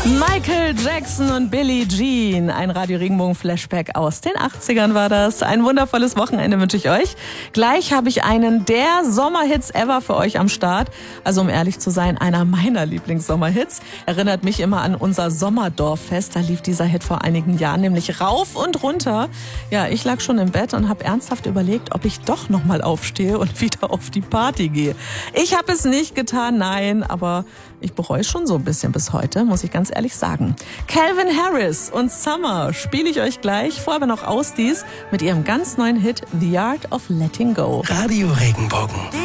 Michael Jackson und Billie Jean. Ein Radio-Regenbogen-Flashback aus den 80ern war das. Ein wundervolles Wochenende wünsche ich euch. Gleich habe ich einen der Sommerhits ever für euch am Start. Also um ehrlich zu sein, einer meiner Lieblings-Sommerhits. Erinnert mich immer an unser Sommerdorffest. Da lief dieser Hit vor einigen Jahren, nämlich rauf und runter. Ja, ich lag schon im Bett und habe ernsthaft überlegt, ob ich doch nochmal aufstehe und wieder auf die Party gehe. Ich habe es nicht getan, nein, aber ich bereue es schon so ein bisschen bis heute, muss ich ganz ehrlich sagen. Calvin Harris und Summer spiele ich euch gleich. Vorher aber noch Ausdies mit ihrem ganz neuen Hit The Art of Letting Go. Radio Regenbogen.